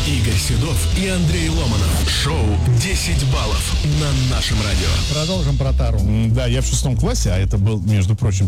Игорь Седов и Андрей Ломанов. Шоу «10 баллов» на нашем радио. Продолжим про тару. Да, я в 6 классе, а это был, между прочим,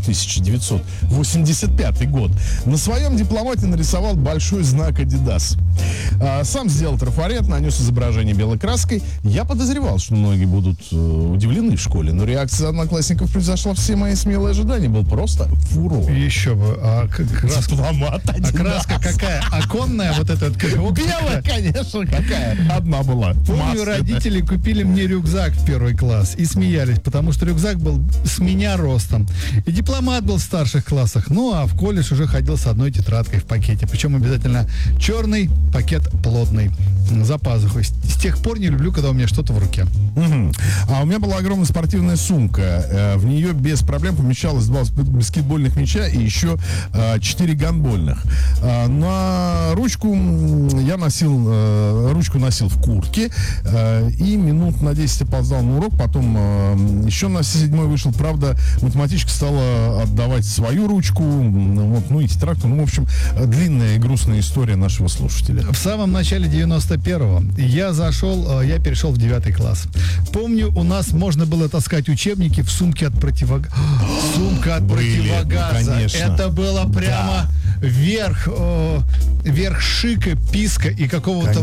1985 год, на своем дипломате нарисовал большой знак Adidas. Сам сделал трафарет, нанес изображение белой краской. Я подозревал, что многие будут удивлены в школе, но реакция одноклассников превзошла все мои смелые ожидания. Был просто фурор. Еще бы. Краска, Дипломат Adidas. краска какая? Оконная вот эта вот? Белая, конечно, какая? Одна была. Помню, Масляная. родители купили мне рюкзак в 1 класс и смеялись, потому что рюкзак был с меня ростом. И дипломат был в старших классах. Ну, а в колледж уже ходил с одной тетрадкой в пакете. Причем обязательно черный, пакет плотный, за пазухой. С тех пор не люблю, когда у меня что-то в руке. Мгм. А у меня была огромная спортивная сумка. В нее без проблем помещалось 2 баскетбольных мяча и еще 4 гандбольных. На ручку я ручку носил в куртке и минут на 10 опоздал на урок. Потом еще на 7-й вышел. Правда, математичка стала отдавать свою ручку, ну и тетрадку. Ну, в общем, длинная и грустная история нашего слушателя. В самом начале 91-го я перешел в 9 класс. Помню, у нас можно было таскать учебники в сумке от противогаза. Сумка от противогаза. Конечно. Это было прямо верх шика, писка и какого-то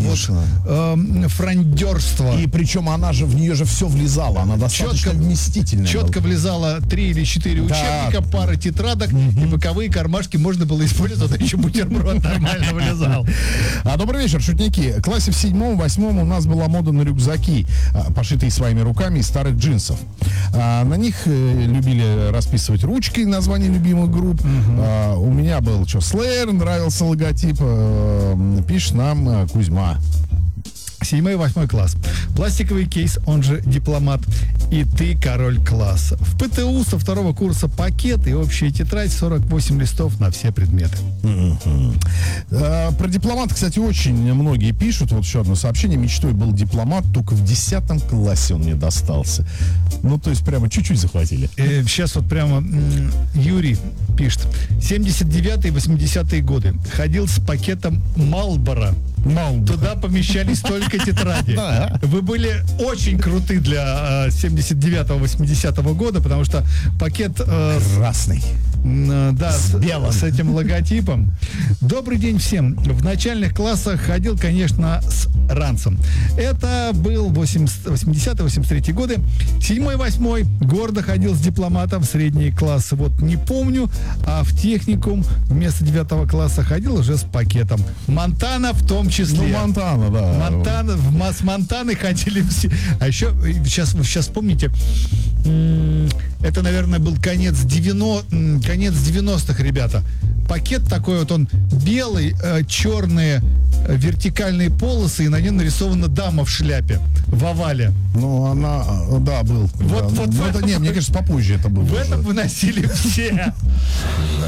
фрондерства. И причем в нее же все влезало. Она достаточно вместительная. Четко влезало 3 или 4 учебника, пара тетрадок и боковые кармашки можно было использовать, а еще бутерброд нормально влезал. Добрый вечер, шутники. В классе в 7-8 у нас была мода на рюкзаки, пошитые своими руками из старых джинсов. На них любили расписывать ручкой названия любимых групп. У меня был Slayer, нравился логотип. Пишет нам Кузьма. 7-8 класс. Пластиковый кейс, он же дипломат. И ты король класса. В ПТУ со 2 курса пакет и общая тетрадь 48 листов на все предметы. Про дипломата, кстати, очень многие пишут. Вот еще одно сообщение. Мечтой был дипломат, только в 10 классе он мне достался. Ну, то есть прямо чуть-чуть захватили. Сейчас вот прямо Юрий пишет. 79-е, 80-е годы. Ходил с пакетом Малборо. Туда помещались только тетради. Вы были очень круты для 79-80 года, потому что пакет красный. Да, белым. с этим логотипом. Добрый день всем. В начальных классах ходил, конечно, с ранцем. Это был 80-83 годы. 7-8 гордо ходил с дипломатом в средние классы. Вот не помню, а в техникум вместо 9 класса ходил уже с пакетом. Монтана в том числе. Ну, Монтана, да. С Монтаны ходили все. А еще, сейчас помните, это, наверное, был конец 90-х, ребята. Пакет такой вот, он белый, черные вертикальные полосы, и на нем нарисована дама в шляпе, в овале. Ну, был. Вот, мне кажется, попозже это было. В этом вы носили все.